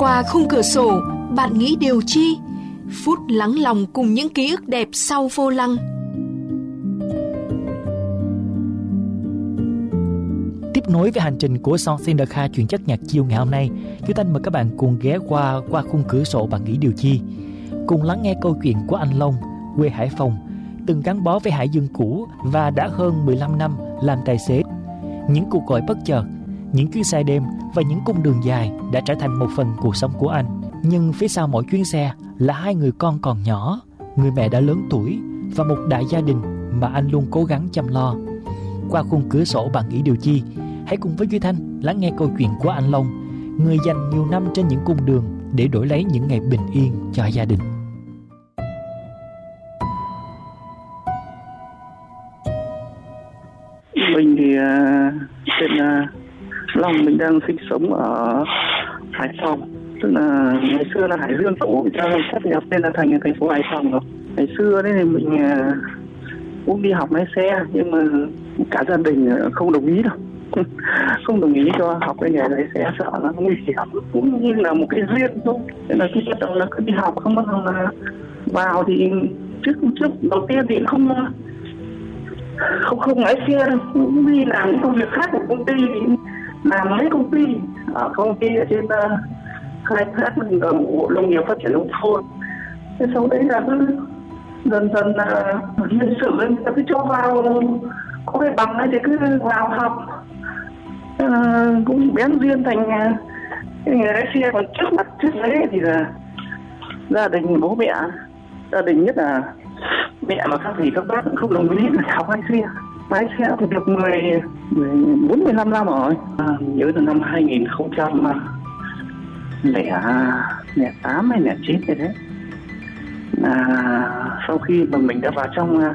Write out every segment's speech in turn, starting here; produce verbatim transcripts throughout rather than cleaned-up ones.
Qua khung cửa sổ, bạn nghĩ điều chi? Phút lắng lòng cùng những ký ức đẹp sau vô lăng. Tiếp nối với hành trình của Songs in the Car chuyên chất nhạc chiều ngày hôm nay, Kiều Thanh mời các bạn cùng ghé qua qua khung cửa sổ bạn nghĩ điều chi, cùng lắng nghe câu chuyện của anh Long, quê Hải Phòng, từng gắn bó với Hải Dương cũ và đã hơn mười lăm năm làm tài xế. Những cuộc gọi bất chợt, những chuyến xe đêm và những cung đường dài đã trở thành một phần cuộc sống của anh. Nhưng phía sau mỗi chuyến xe là hai người con còn nhỏ, người mẹ đã lớn tuổi và một đại gia đình mà anh luôn cố gắng chăm lo. Qua khung cửa sổ bạn nghĩ điều chi, hãy cùng với Duy Thanh lắng nghe câu chuyện của anh Long, người dành nhiều năm trên những cung đường để đổi lấy những ngày bình yên cho gia đình. Mình thì uh, tên uh, Long, mình đang sinh sống ở Hải Phòng. Tức là ngày xưa là Hải Dương cũ, bây giờ sắp nhập tên là thành thành phố Hải Phòng rồi. Ngày xưa đấy thì mình uh, cũng đi học lái xe, nhưng mà cả gia đình không đồng ý đâu. Không đồng ý cho học cái nghề lái xe, sợ nó nguy hiểm, cũng như là một cái duyên thôi. Thế là khi bắt đầu là cứ đi học, không bắt đầu là vào thì trước trước đầu tiên thì không không không lái xe đâu, cũng đi làm những công việc khác của công ty, thì làm mấy công ty ở công ty ở trên uh, khai thác ở Bộ Nông nghiệp Phát triển Nông thôn. Thế sau đấy là cứ dần dần uh, nhân sự người ta cứ cho vào, có cái bằng ấy thì cứ vào học, uh, cũng bén duyên thành uh, cái nghề lái xe. Còn trước mặt trước đấy thì là gia đình bố mẹ, gia đình nhất là mẹ mà các dì các bác cũng không đồng ý là cháu lái xe. Lái xe thì được mười, mười bốn, mười lăm năm rồi. À, nhớ là năm hai nghìn không trăm lẻ tám hay lẻ chín gì đấy. À, sau khi mà mình đã vào trong uh,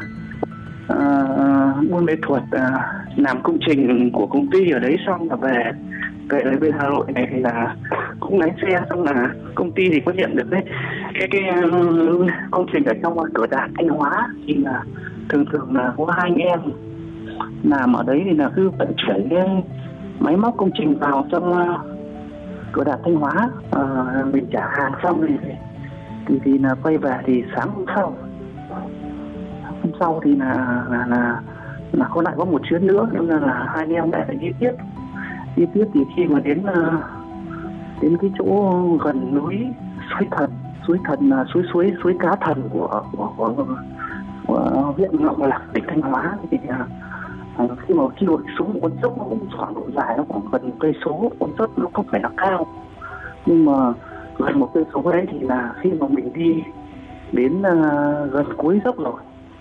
uh, buôn mê thuật, uh, làm công trình của công ty ở đấy, xong là về về đến bên Hà Nội này thì là cũng lái xe, xong là công ty thì có nhận được đấy cái cái um, công trình ở trong Cửa Đạt Thanh Hóa, thì là thường thường là có hai anh em làm ở đấy, thì là cứ vận chuyển cái máy móc công trình vào trong uh, Cửa Đạt Thanh Hóa. Uh, mình trả hàng xong thì thì thì là quay về thì sáng hôm sau hôm sau thì là là là là có lại có một chuyến nữa, nên là, là hai anh em lại phải đi tiếp đi tiếp thì khi mà đến uh, đến cái chỗ gần núi suối Thần, suối Thần là suối suối suối Cá Thần của của, của, của huyện Ngọc Lặc, tỉnh Thanh Hóa. Thì uh, khi mà khi mà xuống một con dốc, nó cũng khoảng độ dài, nó khoảng gần một cây số, con dốc nó không phải là cao, nhưng mà gần một cây số đấy thì là khi mà mình đi đến uh, gần cuối dốc rồi,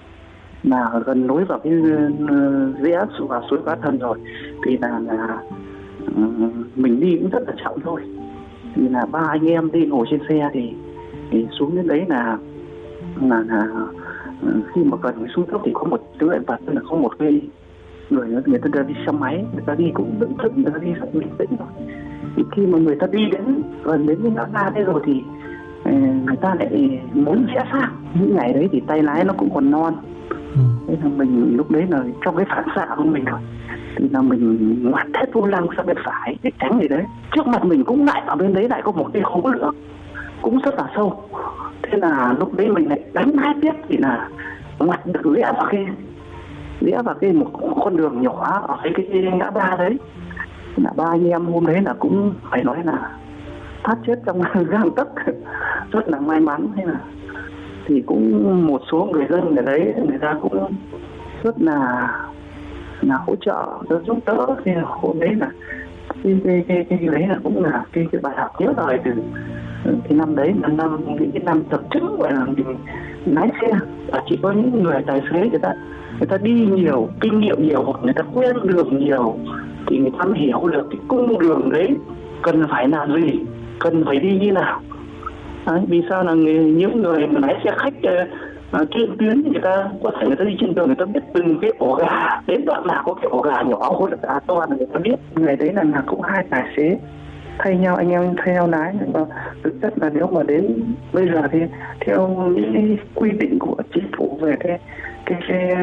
là gần nối vào cái uh, rẽ vào suối Cá Thần rồi, thì là là uh, mình đi cũng rất là chậm thôi. Thì là ba anh em đi ngồi trên xe thì, thì xuống đến đấy là là, là uh, khi mà gần xuống dốc thì có một thứ lại vật, tức là có một cái người người ta đi xe máy, người ta đi cũng vững vững, người ta đi rất bình tĩnh rồi. Thì khi mà người ta đi đến gần đến cái ngã ba đây rồi thì người ta lại muốn rẽ sang. Những ngày đấy thì tay lái nó cũng còn non, ừ. Thế là mình lúc đấy là trong cái phản xạ của mình rồi, thì là mình ngoặt hết vô lăng sang bên phải để tránh gì đấy. Trước mặt mình cũng lại ở bên đấy lại có một cái hố nước cũng rất là sâu, thế là lúc đấy mình lại đánh hai tiếp, thì là ngoặt được rẽ vào cái rẽ vào cái một con đường nhỏ ở cái cái, cái ngã ba đấy. Là ba anh em hôm đấy là cũng phải nói là thoát chết trong gang tấc, rất là may mắn. Thế là thì cũng một số người dân ở đấy người ta cũng rất là là hỗ trợ, giúp đỡ. Thì hôm đấy là cái cái cái cái đấy là cũng là cái cái bài học nhớ đời từ cái năm đấy, là năm những cái năm tập chứng gọi là mình lái xe. Và chỉ có những người tài xế người ta người ta đi nhiều, kinh nghiệm nhiều, hoặc người ta quen đường nhiều thì người ta mới hiểu được cái cung đường đấy cần phải làm gì, cần phải đi như nào. Đấy, vì sao là người, những người mà lái xe khách uh, chuyên tuyến, người ta có thể người ta đi trên đường, người ta biết từng cái ổ gà, đến đoạn nào có cái ổ gà nhỏ hoặc là gà to là người ta biết. Ngày đấy là, là cũng hai tài xế thay nhau, anh em thay nhau lái. Nhưng mà thực chất là nếu mà đến bây giờ thì theo những quy định của chính phủ về cái cái cái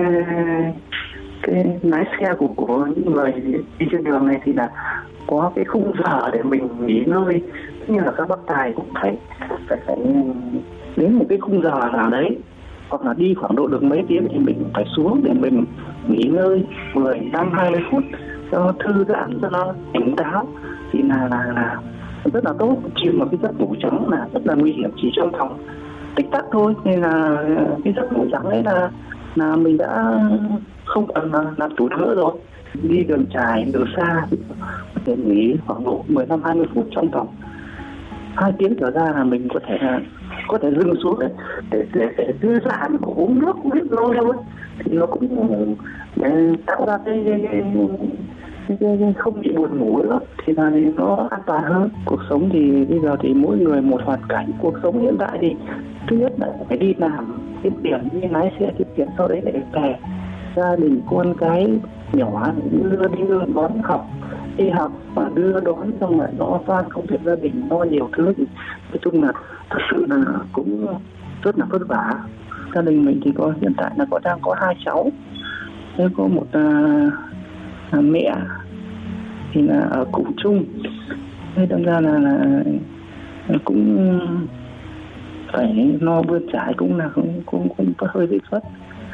cái lái xe của của những người đi trên đường này thì là có cái khung giờ để mình nghỉ ngơi, như là các bác tài cũng thấy phải, phải đến một cái khung giờ nào đấy, hoặc là đi khoảng độ được mấy tiếng thì mình phải xuống để mình nghỉ ngơi mười, năm, hai mươi phút cho thư giãn, cho nó tỉnh táo thì là là là rất là tốt. Chìm vào cái giấc ngủ trắng là rất là nguy hiểm, chỉ trong vòng tích tắc thôi. Nên là cái giấc ngủ trắng đấy là là mình đã không còn là, làm chủ nữa rồi. Đi đường dài, đường xa để nghỉ khoảng độ mười lăm hai mươi phút, trong vòng hai tiếng trở ra là mình có thể có thể dừng xuống để để để, để thư giãn, uống nước, uống lâu thôi thì nó cũng để tạo ra cái, cái, cái, cái, cái, cái không bị buồn ngủ nữa thì là nó an toàn hơn. Cuộc sống thì bây giờ thì mỗi người một hoàn cảnh. Cuộc sống hiện tại thì thứ nhất là phải đi làm kiếm tiền, đi lái xe kiếm tiền, sau đấy lại về gia đình con cái nhỏ đưa đi đưa đón học đi học và đưa đón, xong lại lo toan công việc gia đình, lo nhiều thứ thì nói chung là thật sự là cũng rất là vất vả. Gia đình mình thì có hiện tại là có đang có hai cháu, thế có một à, mẹ thì là ở cùng chung, thế đâm ra là, là cũng phải lo bươn trải, cũng là cũng cũng cũng có hơi bị vất.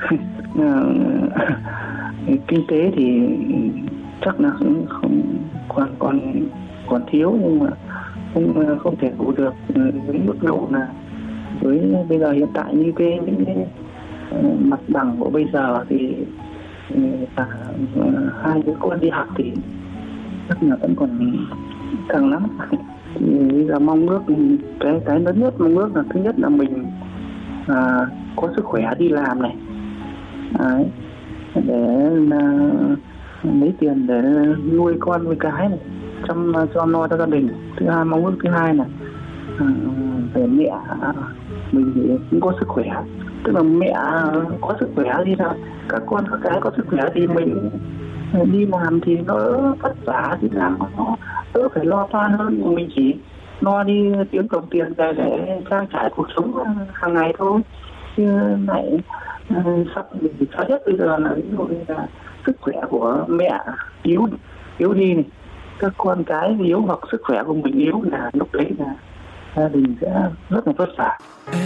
Kinh tế thì chắc là cũng không còn còn còn thiếu, nhưng mà không không thể đủ được với mức độ là với bây giờ hiện tại như cái những cái mặt bằng của bây giờ thì cả hai đứa con đi học thì chắc là vẫn còn càng lắm. Thì bây giờ mong ước cái cái lớn nhất mong ước là thứ nhất là mình à, có sức khỏe đi làm này, đấy, để là lấy tiền để nuôi con nuôi cái này, chăm cho lo cho gia đình. Thứ hai mong ước thứ hai là à, về mẹ mình thì cũng có sức khỏe, tức là mẹ có sức khỏe thì là các con các cái có sức khỏe thì mình đi làm thì nó vất vả, đi làm nó đỡ phải lo toan hơn. Mình chỉ lo đi kiếm đồng tiền về để trang trải cuộc sống hàng ngày thôi, chứ lại sắp mình sợ nhất bây giờ là ví dụ như là sức khỏe của mẹ yếu yếu đi này, các con cái yếu hoặc sức khỏe của mình yếu, là lúc đấy là gia đình sẽ rất là vất vả.